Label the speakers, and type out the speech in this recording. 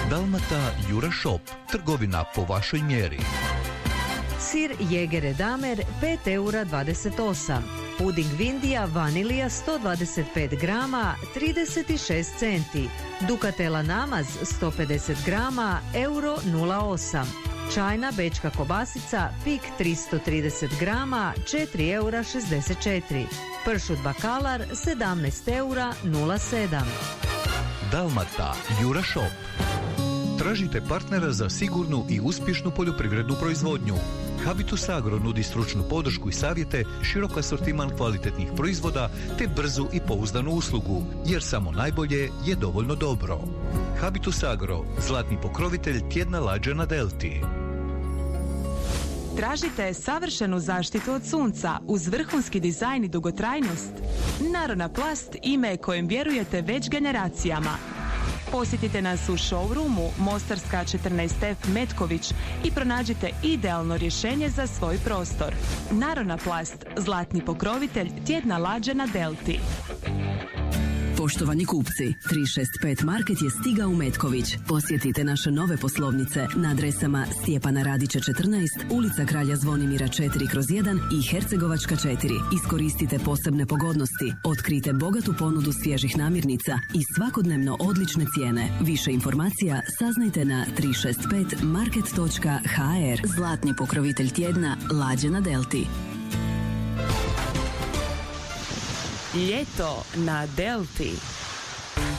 Speaker 1: Dalmata Jura Shop, trgovina po vašoj mjeri.
Speaker 2: Sir Jegere Damer 5,28 €. Puding Vindija vanilija 125 grama 36 centi. Ducatela namaz 150 grama €0,08. Čajna bečka kobasica Pik 330 grama 4,64 €. Pršut bakalar 17,07 €.
Speaker 1: Dalmata Jura Shop. Tražite partnera za sigurnu i uspješnu poljoprivrednu proizvodnju. Habitus Agro nudi stručnu podršku i savjete, širok asortiman kvalitetnih proizvoda te brzu i pouzdanu uslugu, jer samo najbolje je dovoljno dobro. Habitus Agro, zlatni pokrovitelj tjedna lađa na Delti.
Speaker 3: Tražite savršenu zaštitu od sunca uz vrhunski dizajn i dugotrajnost? Narona Plast ime je kojem vjerujete već generacijama. Posjetite nas u showroomu Mostarska 14F Metković i pronađite idealno rješenje za svoj prostor. Narona Plast, zlatni pokrovitelj tjedna lađa na Delti.
Speaker 4: Poštovani kupci, 365 Market je stigao u Metković. Posjetite naše nove poslovnice na adresama Stjepana Radića 14, ulica Kralja Zvonimira 4/1 i Hercegovačka 4. Iskoristite posebne pogodnosti, otkrite bogatu ponudu svježih namirnica i svakodnevno odlične cijene. Više informacija saznajte na 365market.hr. Zlatni pokrovitelj tjedna lađe na Delti.
Speaker 3: Ljeto na Delti.